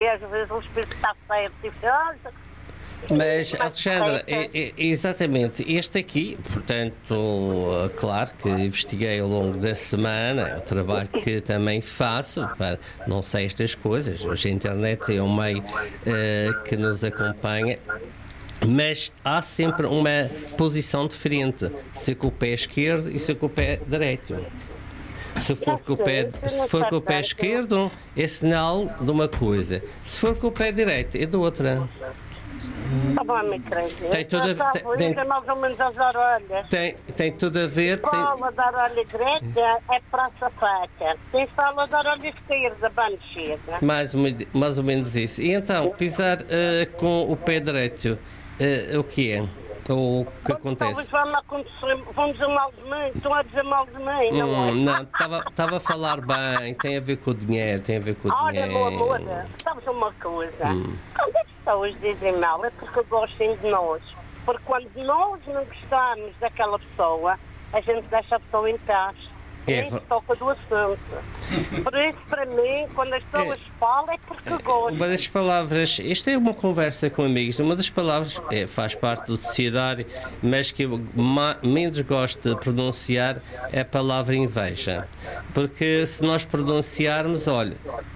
às vezes os penso que está certo e olha. Mas, Alexandra, exatamente, este aqui, portanto, claro que investiguei ao longo da semana, é o trabalho que também faço, não sei estas coisas, hoje a internet é um meio que nos acompanha, mas há sempre uma posição diferente, se com o pé esquerdo e se com o pé direito. Se for com o pé esquerdo, é sinal de uma coisa, se for com o pé direito, é de outra. Tem tudo a ver. Tem mais ou menos as orelhas. Tem tudo a ver. Sola da orelha direita é praça faca. Tem sola da orelha esquerda, bem chega. Mais ou menos isso. E então, pisar com o pé direito, o que é? O que acontece? Vão dizer mal de mim, estão a dizer mal de mim, não é? Não, estava a falar bem, tem a ver com o dinheiro, Olha, meu amor, sabes uma coisa? Quando as pessoas dizem mal é porque gostam de nós. Porque quando nós não gostamos daquela pessoa, a gente deixa a pessoa em paz. Nem se toca do assunto. Por isso, para mim, quando as pessoas falam, é porque gostam. Uma das palavras, isto é uma conversa com amigos, uma das palavras faz parte do dicionário, mas que eu menos gosto de pronunciar é a palavra inveja. Porque se nós pronunciarmos, olha,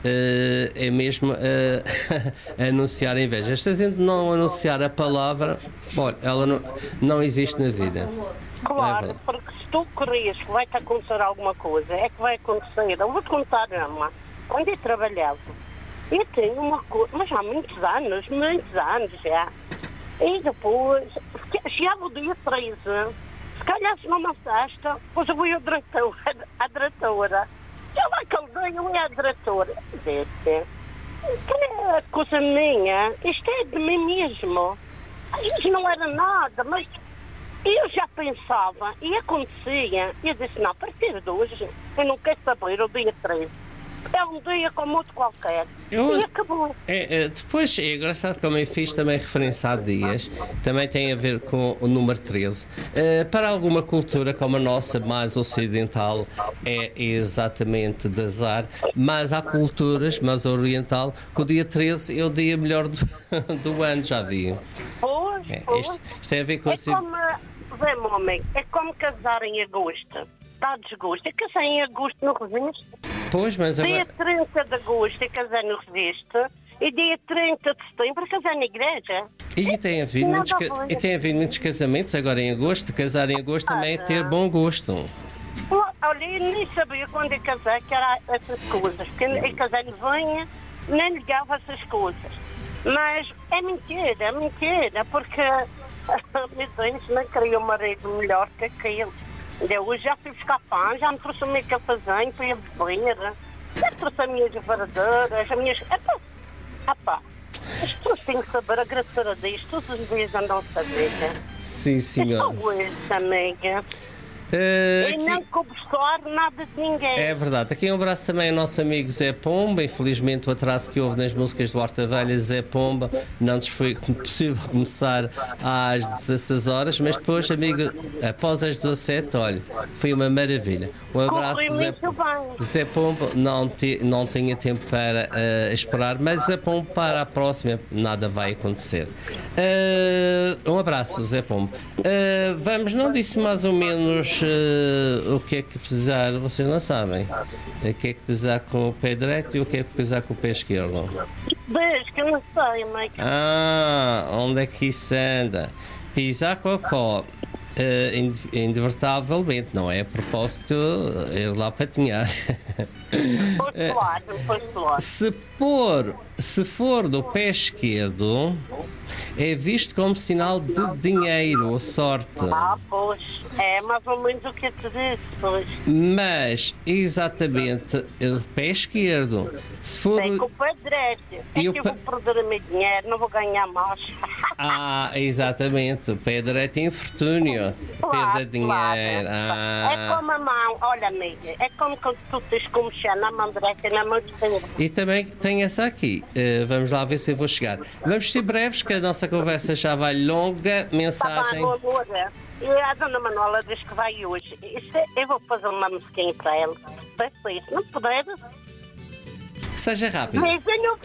é mesmo anunciar a inveja. Se a gente não anunciar a palavra, olha, ela não existe na vida. Claro, porque se tu querias que vai-te acontecer alguma coisa, é que vai acontecer. Eu vou-te contar uma. Onde eu trabalhava, eu tenho uma coisa, mas há muitos anos já. E depois, chegava o dia 13, se calhar numa sexta, depois eu fui à diretora. Já lá que eu dei, eu ia à diretora. Disse, que é coisa minha, isto é de mim mesmo. Isto não era nada, mas eu já pensava e acontecia. E eu disse, não, a partir de hoje, eu não quero saber o dia 13. É um dia como outro qualquer. E acabou. Depois é engraçado como eu fiz também referência a dias, também tem a ver com o número 13. Para alguma cultura como a nossa, mais ocidental, é exatamente de azar, mas há culturas, mais oriental, que o dia 13 é o dia melhor do ano, já vi. Pois. Isto tem a ver com Vê, meu amigo, é como casar em agosto. Dá desgosto. É casar em agosto no registro. Pois, mas dia 30 de agosto é casar no registro e dia 30 de setembro é casar na igreja. E tem havido muitos casamentos agora em agosto. Casar em agosto também é ter bom gosto. Olha, eu nem sabia quando eu casei que era essas coisas. Porque eu casei novinha, nem ligava essas coisas. Mas é mentira, porque meu Deus, não queria um marido melhor que aquele. Eu hoje já fui buscar pão, já me trouxe o meu cafezinho para ir beber, já trouxe as minhas varadeiras, as minhas... as pessoas têm que saber agradecer a Deus, todos os dias andam a saber. Sim, senhor. É só isso, amiga. E não cobiçar nada de ninguém. É verdade. Aqui um abraço também ao nosso amigo Zé Pomba. Infelizmente o atraso que houve nas músicas do Horta Velha, Zé Pomba, não nos foi possível começar às 16 horas, mas depois, amigo, após as 17, olha, foi uma maravilha. Um abraço, Zé Pomba. Não tinha tempo para esperar, mas Zé Pomba, para a próxima nada vai acontecer. Um abraço, Zé Pomba. Não disse mais ou menos o que é que pisar, vocês não sabem. O que é que pisar com o pé direito e o que é que pisar com o pé esquerdo? Desde que eu não sei, mãe. Onde é que isso anda? Pisar cocó. Indevitavelmente, não é a propósito ir lá patinhar. Se for do pé esquerdo, é visto como sinal de dinheiro ou sorte. Pois, é mais ou menos o que eu te disse, pois. Mas, exatamente, o pé esquerdo, se for... Tem com o pé direito. É que eu vou perder o meu dinheiro, não vou ganhar mais. Exatamente, o pé direito é infortúnio, perda de dinheiro. É como a mão, olha amiga, é como quando tu tens como mexer na mão direita e na mão esquerda. E também tem essa aqui, vamos lá ver se eu vou chegar. Vamos ser breves, que a nossa conversa já vai longa. Mensagem. Tá bem, amor. E a dona Manuela diz que vai hoje. Eu vou fazer uma musiquinha para ela. Peço isso, não puder. Seja rápido.